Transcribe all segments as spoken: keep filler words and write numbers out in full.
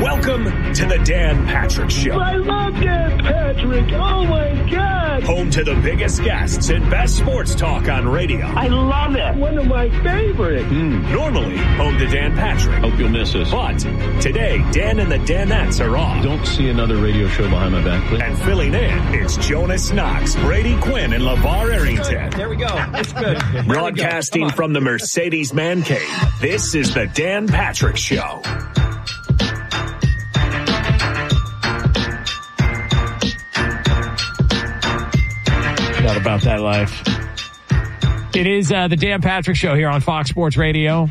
Welcome to the Dan Patrick Show. I love Dan Patrick. Oh, my God. Home to the biggest guests and best sports talk on radio. I love it. One of my favorites. Mm, normally, home to Dan Patrick. Hope you'll miss us. But today, Dan and the Danettes are off. Don't see another radio show behind my back, please. And filling in, it's Jonas Knox, Brady Quinn, and LeVar Arrington. There we go. It's good. Broadcasting from the Mercedes Man Cave, this is the Dan Patrick Show. Not about that life. It is uh, the Dan Patrick Show here on Fox Sports Radio.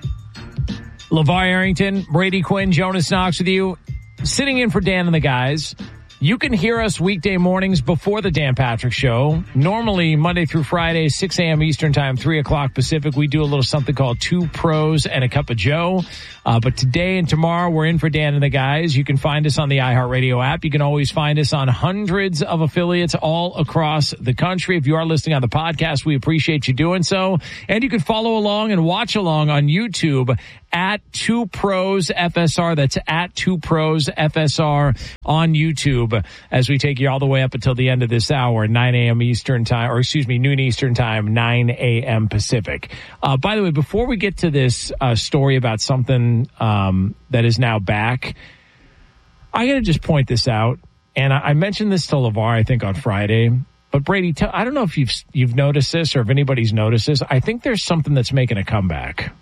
LeVar Arrington, Brady Quinn, Jonas Knox with you. Sitting in for Dan and the guys. You can hear us weekday mornings before the Dan Patrick Show. Normally, Monday through Friday, six a.m. Eastern Time, three o'clock Pacific. We do a little something called Two Pros and a Cup of Joe. Uh, but today and tomorrow, we're in for Dan and the guys. You can find us on the iHeartRadio app. You can always find us on hundreds of affiliates all across the country. If you are listening on the podcast, we appreciate you doing so. And you can follow along and watch along on YouTube at Two Pros F S R. That's at Two Pros F S R on YouTube as we take you all the way up until the end of this hour, nine a.m. Eastern Time, or excuse me, noon Eastern Time, nine a.m. Pacific. Uh, by the way, before we get to this uh, story about something um, that is now back, I got to just point this out. And I, I mentioned this to LeVar, I think, on Friday. But Brady, tell, I don't know if you've you've noticed this or if anybody's noticed this. I think there's something that's making a comeback.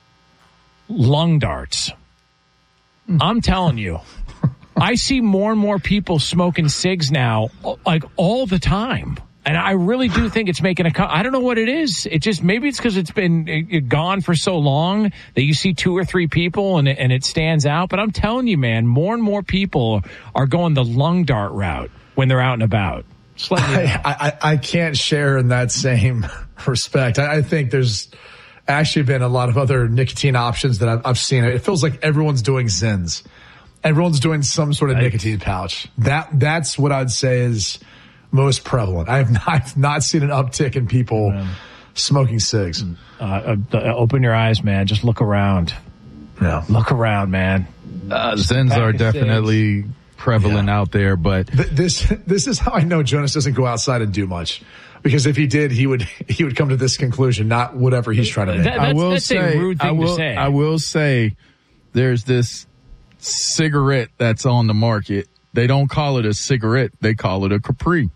Lung darts. I'm telling you, I see more and more people smoking cigs now, like all the time. And I really do think it's making a cut. I don't know what it is. It just, maybe it's because it's been it, gone for so long that you see two or three people and it, and it stands out. But I'm telling you, man, more and more people are going the lung dart route when they're out and about. Just let me know. I, I, I can't share in that same respect. I, I think there's actually been a lot of other nicotine options that I've, I've seen. It feels like everyone's doing Zins. Everyone's doing some sort of nicotine pouch. That That's what I'd say is most prevalent. I have not, I've not seen an uptick in people man. smoking cigs. Uh, uh, open your eyes, man. Just look around. Yeah. Look around, man. Uh, Zins are definitely cigs. prevalent yeah. out there, but Th- this this is how I know Jonas doesn't go outside and do much. Because if he did, he would he would come to this conclusion, not whatever he's trying to make. That, I will that's say, a rude thing I will, to say. I will say, there's this cigarette that's on the market. They don't call it a cigarette; they call it a Capri.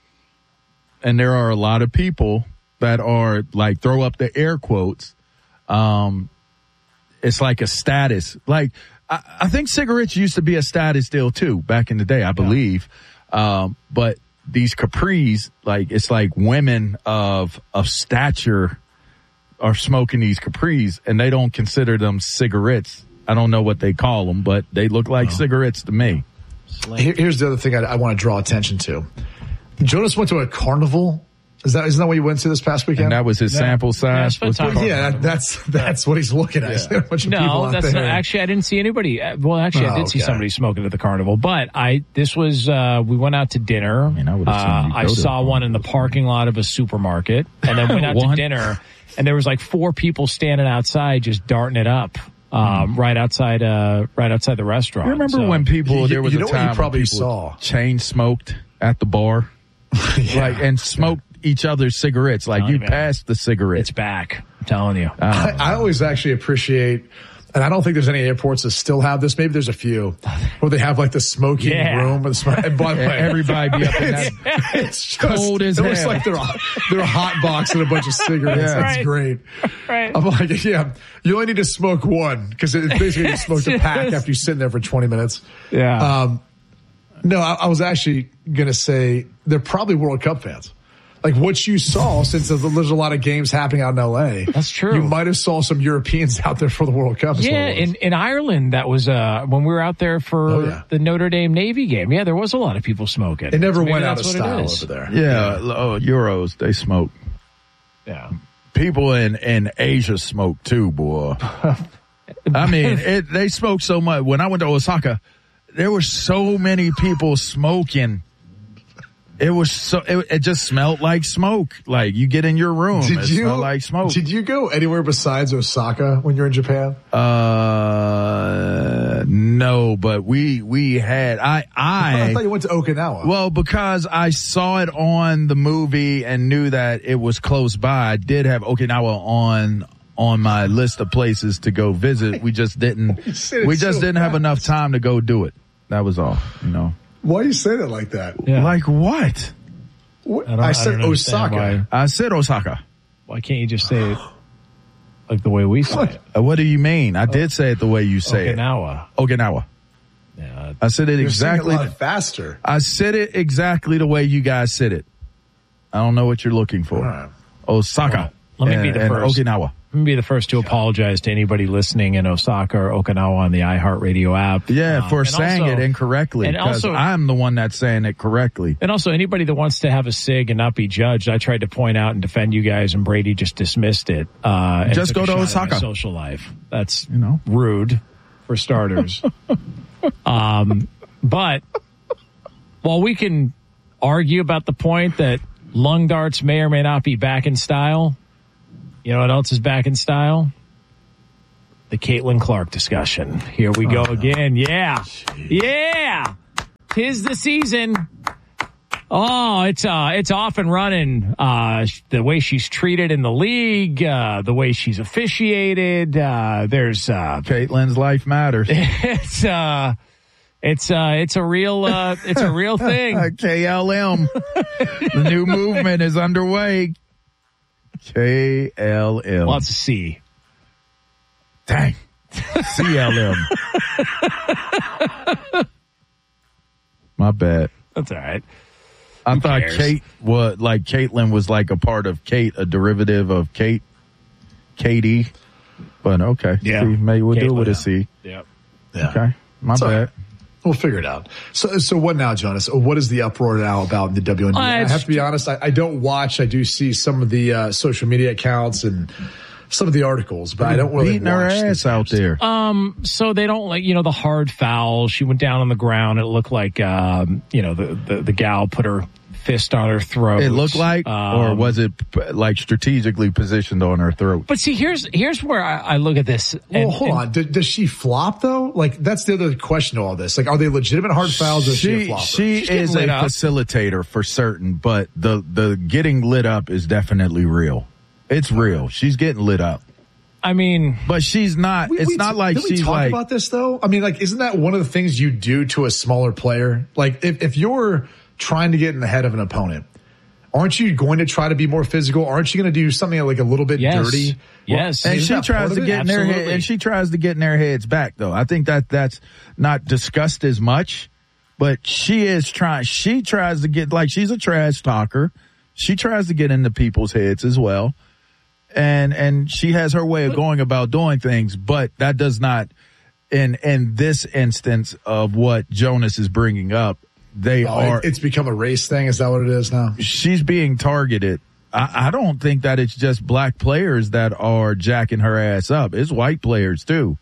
And there are a lot of people that are like, throw up the air quotes. Um, it's like a status. Like I, I think cigarettes used to be a status deal too back in the day, I believe. Yeah. Um, but these Capris, like, it's like women of, of stature are smoking these Capris and they don't consider them cigarettes. I don't know what they call them, but they look like oh. cigarettes to me. Here, here's the other thing I, I want to draw attention to. Jonas went to a carnival. Is that, isn't that what you went to this past weekend? And that was his yeah. sample size? Yeah, yeah that, that's, that's what he's looking at. Yeah. A bunch of no, people out that's there. not, actually, I didn't see anybody. Well, actually, oh, I did okay. see somebody smoking at the carnival, but I, this was, uh, we went out to dinner. I, mean, I, uh, I saw one in the parking lot of a supermarket and then went out to dinner and there was like four people standing outside just darting it up. Um, right outside, uh, right outside the restaurant. You remember so, when people, you, there was you a know time what you probably when people saw chain smoked at the bar, yeah. like, and smoked each other's cigarettes. Like you, you passed the cigarette. It's back. I'm telling you. I, I always actually appreciate, and I don't think there's any airports that still have this. Maybe there's a few where they have like the smoking yeah. room. And, sm- and by the way, everybody be up in that. It's, it's just, cold as it hell. looks like they're a, they're a hot box and a bunch of cigarettes. Yeah. That's right. great. Right. I'm like, yeah, you only need to smoke one because it's basically you smoke a pack after you sit there for twenty minutes. Yeah. Um, no, I, I was actually going to say they're probably World Cup fans. Like what you saw, since there's a lot of games happening out in L A. That's true. You might have saw some Europeans out there for the World Cup. Yeah, in, in Ireland, that was uh, when we were out there for oh, yeah. the Notre Dame Navy game. Yeah, there was a lot of people smoking. It never so went out of style over there. Yeah, yeah. Oh, Euros, they smoke. Yeah. People in, in Asia smoke too, boy. I mean, it, they smoke so much. When I went to Osaka, there were so many people smoking. It was so, it, it just smelled like smoke. Like you get in your room, did it you, smelled like smoke. Did you go anywhere besides Osaka when you're in Japan? Uh, No, but we we had I I, I thought you went to Okinawa. Well, because I saw it on the movie and knew that it was close by. I did have Okinawa on on my list of places to go visit. We just didn't we just so didn't fast. have enough time to go do it. That was all, you know. Why are you saying it like that? Yeah. Like what? what? I, I said I Osaka. Why. I said Osaka. Why can't you just say it like the way we say what? it? Uh, what do you mean? I did say it the way you say Okinawa. it. Okinawa. Yeah, I said it You're exactly a lot faster. I said it exactly the way you guys said it. I don't know what you're looking for. Right. Osaka. Well, let me and, be the first. Okinawa. Let me be the first to apologize to anybody listening in Osaka or Okinawa on the iHeartRadio app. Yeah, um, for saying also, it incorrectly. And because also, I'm the one that's saying it correctly. And also, anybody that wants to have a sig and not be judged, I tried to point out and defend you guys, and Brady just dismissed it. Uh, and just go to Osaka. Social life. That's you know rude, for starters. um, but while we can argue about the point that lung darts may or may not be back in style, you know what else is back in style? The Caitlin Clark discussion. Here we go oh, again. Yeah. Geez. Yeah. 'Tis the season. Oh, it's uh, it's off and running. Uh, the way she's treated in the league, uh, the way she's officiated. Uh, there's uh, Caitlin's life matters. It's uh, it's uh, it's a real uh, it's a real thing. K L M. The new movement is underway. K L M. Lots of C. Dang. C L M. My bad. That's all right. I Who thought cares? Kate was like Caitlin was like a part of Kate, a derivative of Kate, Katie. But okay. Yeah. See, maybe we'll Caitlin, do it with yeah. a C. Yep. Yeah. Okay. My so, bad. We'll figure it out. So, so what now, Jonas? What is the uproar now about the W N B A? Uh, I have to be honest. I, I don't watch. I do see some of the uh, social media accounts and some of the articles, but I don't really beating her watch ass out there. Um, so they don't like, you know, the hard foul. She went down on the ground. It looked like, um, you know, the, the, the gal put her fist on her throat. It looked like, um, or was it like strategically positioned on her throat? But see, here's here's where I, I look at this. Well, and, hold and, on. D- does she flop though? Like that's the other question to all this. Like, are they legitimate hard fouls or is she a She, flopper? she is a lit up. facilitator for certain, but the, the getting lit up is definitely real. It's real. She's getting lit up. I mean, but she's not. We, it's we, not like did she's we talk like about this though. I mean, like, isn't that one of the things you do to a smaller player? Like, if if you're trying to get in the head of an opponent, aren't you going to try to be more physical? Aren't you going to do something like a little bit yes. dirty? Yes. And Isn't she that tries part to of get it? in their head, Absolutely. and she tries to get in their heads back though. I think that that's not discussed as much, but she is trying. She tries to get like she's a trash talker. She tries to get into people's heads as well. And, and she has her way of going about doing things, but that does not, in, in this instance of what Jonas is bringing up, they Oh, are, it- it's become a race thing. Is that what it is now? she's being targeted. I, I don't think that it's just black players that are jacking her ass up. It's white players too.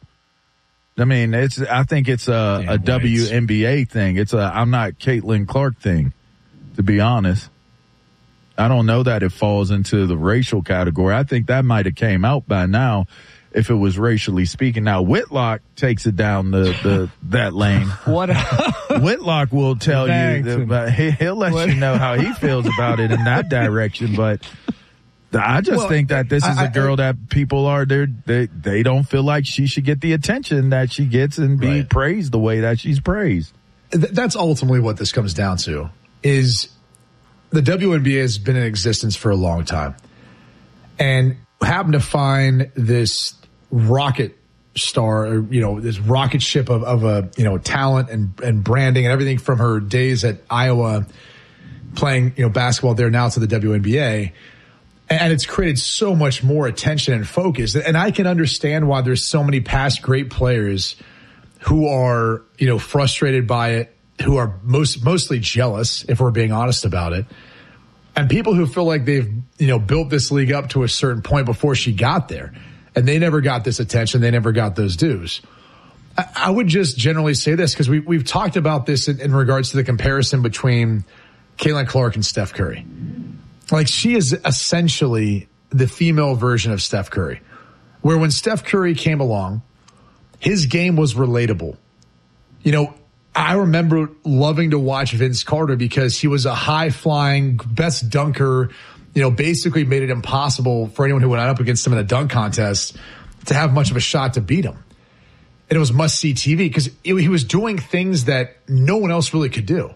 I mean, it's, I think it's a, a W N B A thing. It's a, I'm not Caitlin Clark thing, to be honest. I don't know that it falls into the racial category. I think that might have came out by now if it was racially speaking. Now, Whitlock takes it down the, the that lane. what? Whitlock will tell Thanks. you, that, but he, he'll let What? you know how he feels about it in that direction. But I just Well, think that this is I- a girl I- that people are there. They, they don't feel like she should get the attention that she gets and be Right. praised the way that she's praised. Th- that's ultimately what this comes down to is the W N B A has been in existence for a long time and happened to find this rocket star, or, you know, this rocket ship of, of a, you know, talent and, and branding and everything from her days at Iowa playing, you know, basketball there now to the W N B A. And it's created so much more attention and focus. And I can understand why there's so many past great players who are, you know, frustrated by it, who are most, mostly jealous, if we're being honest about it. And people who feel like they've, you know, built this league up to a certain point before she got there. And they never got this attention. They never got those dues. I, I would just generally say this because we, we've talked about this in, in regards to the comparison between Caitlin Clark and Steph Curry. Like, she is essentially the female version of Steph Curry, where when Steph Curry came along, his game was relatable. you know, I remember loving to watch Vince Carter because he was a high-flying, best dunker, you know, basically made it impossible for anyone who went up against him in a dunk contest to have much of a shot to beat him. And it was must-see T V because he was doing things that no one else really could do.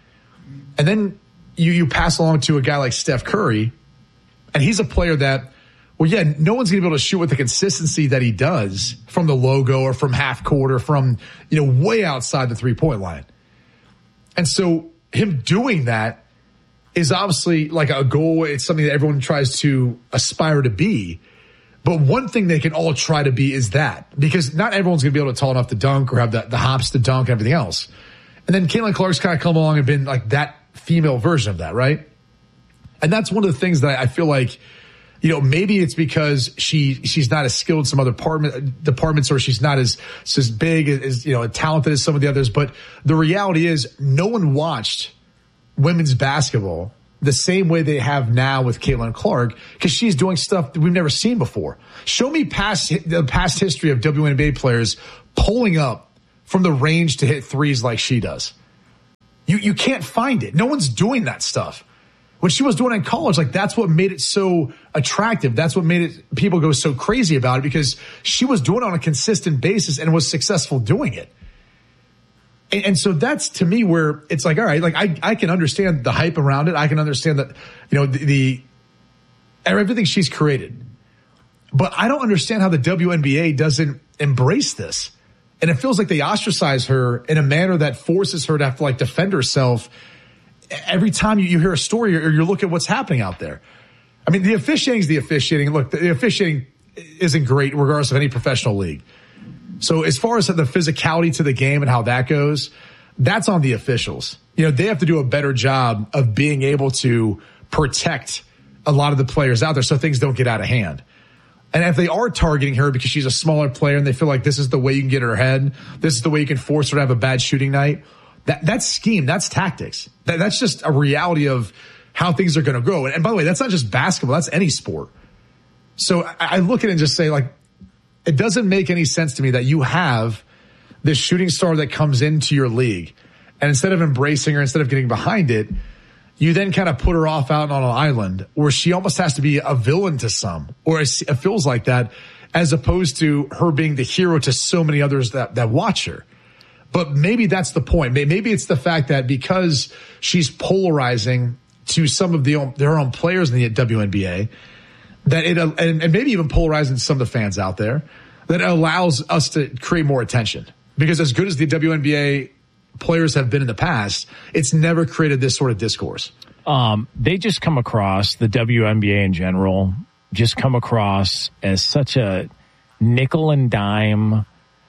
And then you, you pass along to a guy like Steph Curry, and he's a player that, well, yeah, no one's going to be able to shoot with the consistency that he does from the logo or from half court or from, you know, way outside the three-point line. And so him doing that is obviously like a goal. It's something that everyone tries to aspire to be. But one thing they can all try to be is that, because not everyone's going to be able to tall enough to dunk or have the, the hops to dunk and everything else. And then Caitlin Clark's kind of come along and been like that female version of that, right? And that's one of the things that I feel like, you know, maybe it's because she she's not as skilled in some other department, departments, or she's not as as big as, you know, talented as some of the others. But the reality is, no one watched women's basketball the same way they have now with Caitlin Clark, because she's doing stuff that we've never seen before. Show me past the past history of W N B A players pulling up from the range to hit threes like she does. You you can't find it. No one's doing that stuff. When she was doing it in college, like that's what made it so attractive. That's what made it people go so crazy about it, because she was doing it on a consistent basis and was successful doing it. And, and so that's to me where it's like, all right, like I, I can understand the hype around it. I can understand that, you know, the, the everything she's created, but I don't understand how the W N B A doesn't embrace this. And it feels like they ostracize her in a manner that forces her to have to like defend herself every time you, you hear a story or you look at what's happening out there. I mean, the officiating is the officiating. Look, the officiating isn't great regardless of any professional league. So as far as the physicality to the game and how that goes, that's on the officials. You know, they have to do a better job of being able to protect a lot of the players out there so things don't get out of hand. And if they are targeting her because she's a smaller player and they feel like this is the way you can get her head, this is the way you can force her to have a bad shooting night, That, that's scheme. That's tactics. That, that's just a reality of how things are going to go. And, and by the way, that's not just basketball. That's any sport. So I, I look at it and just say, like, it doesn't make any sense to me that you have this shooting star that comes into your league, and instead of embracing her, instead of getting behind it, you then kind of put her off out on an island where she almost has to be a villain to some, or it feels like that, as opposed to her being the hero to so many others that, that watch her. But maybe that's the point. Maybe it's the fact that because she's polarizing to some of the their own players in the W N B A, that it and, and maybe even polarizing to some of the fans out there, that allows us to create more attention. Because as good as the W N B A players have been in the past, it's never created this sort of discourse. Um, they just come across, the W N B A in general, just come across as such a nickel and dime,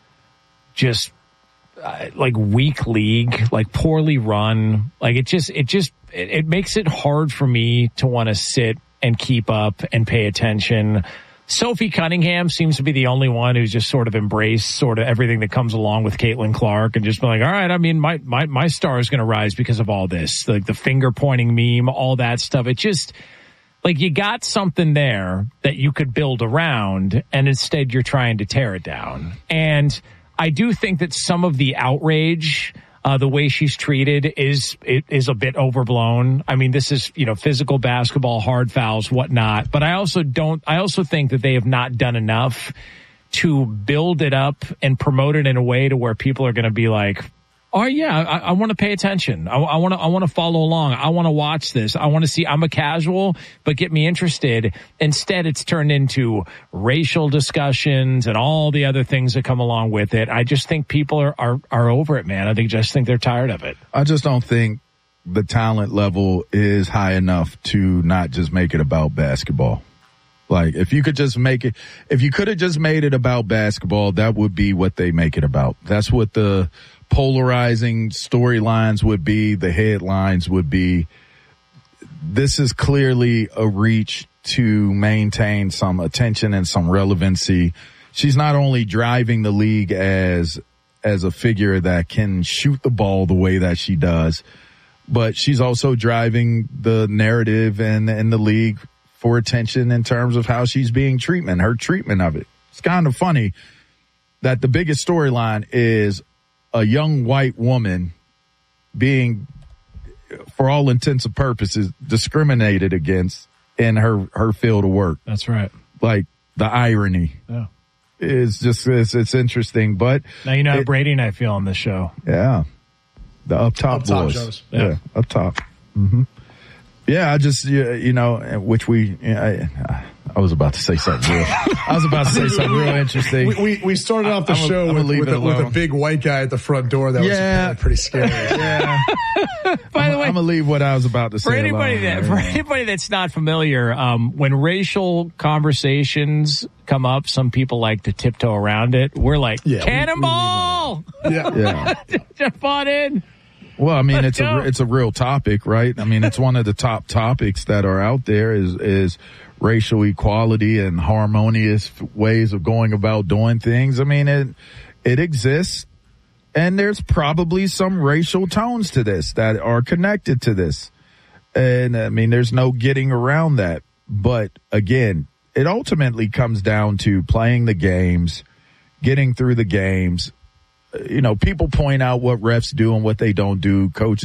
just Uh, like weak league, like poorly run. Like it just, it just, it, it makes it hard for me to want to sit and keep up and pay attention. Sophie Cunningham seems to be the only one who's just sort of embraced sort of everything that comes along with Caitlin Clark and just be like, all right, I mean, my, my, my star is going to rise because of all this, like the finger pointing meme, all that stuff. It just, like you got something there that you could build around, and instead you're trying to tear it down. And I do think that some of the outrage, uh, the way she's treated is, it is a bit overblown. I mean, this is, you know, physical basketball, hard fouls, whatnot. But I also don't, I also think that they have not done enough to build it up and promote it in a way to where people are going to be like, oh yeah, I, I want to pay attention. I, I want to, I want to follow along. I want to watch this. I want to see, I'm a casual, but get me interested. Instead, it's turned into racial discussions and all the other things that come along with it. I just think people are, are, are over it, man. I think just think they're tired of it. I just don't think the talent level is high enough to not just make it about basketball. Like, if you could just make it, if you could have just made it about basketball, that would be what they make it about. That's what the polarizing storylines would be, the headlines would be. This is clearly a reach to maintain some attention and some relevancy. She's not only driving the league as as a figure that can shoot the ball the way that she does, but she's also driving the narrative and and the league for attention in terms of how she's being treatment, her treatment of it. It's kind of funny that the biggest storyline is a young white woman being, for all intents and purposes, discriminated against in her, her field of work. That's right. Like the irony Yeah. is just, it's, it's interesting, but Now you know how it- Brady and I feel on this show. yeah, the up top Up top, boys. Jonas. Yeah. Yeah. up top. Mm-hmm. Yeah, I just, you you know, which we, I, I was about to say something real. I was about to say something real interesting. We, we, we started off the I'm a- show I'm with, gonna leave with, it a, with a alone. big white guy at the front door that Yeah. was pretty scary. yeah. By the way, I'm gonna leave what I was about to say for anybody alone. that for anybody that's not familiar, um, when racial conversations come up, some people like to tiptoe around it. We're like, Yeah, we- we leave cannonball! Yeah. Yeah. Jump on in. Well, I mean, Let's it's go. a it's a real topic, right? I mean, it's one of the top topics that are out there is is racial equality and harmonious ways of going about doing things. I mean, it it exists, and there's probably some racial tones to this that are connected to this. And I mean, there's no getting around that. But again, it ultimately comes down to playing the games, getting through the games. You know, people point out what refs do and what they don't do. Coaches